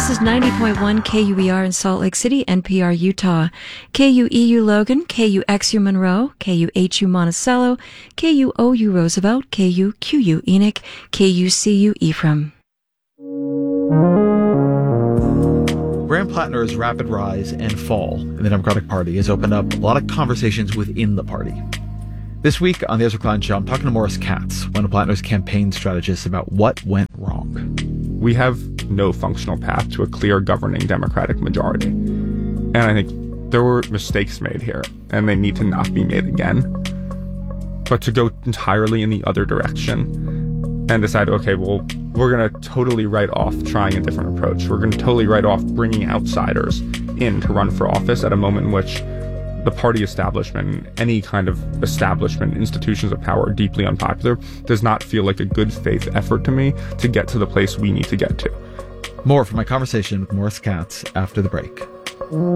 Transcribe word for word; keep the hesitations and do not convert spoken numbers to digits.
This is ninety point one K U E R in Salt Lake City, N P R Utah, K U E U Logan, K U X U Monroe, K U H U Monticello, K U O U Roosevelt, K U Q U Enoch, K U C U Ephraim. Graham Plattner's rapid rise and fall in the Democratic Party has opened up a lot of conversations within the party. This week on the Ezra Klein Show, I'm talking to Morris Katz, one of Plattner's campaign strategists, about what went wrong. We have no functional path to a clear governing Democratic majority. And I think there were mistakes made here, and they need to not be made again. But to go entirely in the other direction and decide, okay, well, we're going to totally write off trying a different approach. We're going to totally write off bringing outsiders in to run for office at a moment in which the party establishment, any kind of establishment, institutions of power are deeply unpopular, does not feel like a good faith effort to me to get to the place we need to get to. More from my conversation with Morris Katz after the break.